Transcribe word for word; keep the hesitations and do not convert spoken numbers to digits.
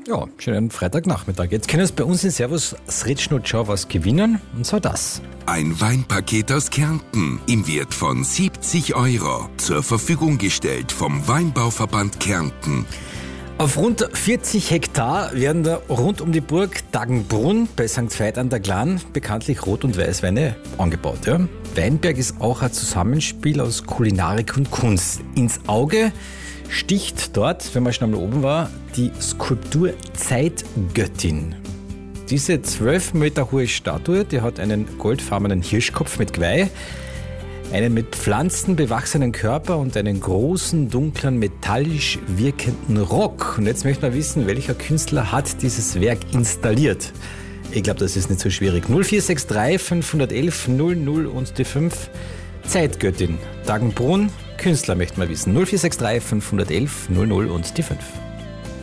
Ja, schönen Freitagnachmittag. Jetzt können Sie bei uns in Servus Sretschnutschau was gewinnen, und zwar das. Ein Weinpaket aus Kärnten im Wert von siebzig Euro. Zur Verfügung gestellt vom Weinbauverband Kärnten. Auf rund vierzig Hektar werden da rund um die Burg Daggenbrunn bei Sankt Veit an der Glan bekanntlich Rot- und Weißweine angebaut. Ja. Weinberg ist auch ein Zusammenspiel aus Kulinarik und Kunst. Ins Auge sticht dort, wenn man schon einmal oben war, die Skulptur Zeitgöttin. Diese zwölf Meter hohe Statue, die hat einen goldfarbenen Hirschkopf mit Geweih, einen mit Pflanzen bewachsenen Körper und einen großen, dunklen, metallisch wirkenden Rock. Und jetzt möchte man wissen, welcher Künstler hat dieses Werk installiert. Ich glaube, das ist nicht so schwierig. null vier sechs drei fünf eins eins null null und die fünf. Zeitgöttin. Daggenbrunn, Künstler möchte man wissen. null vier sechs drei fünf eins eins null null und die fünf.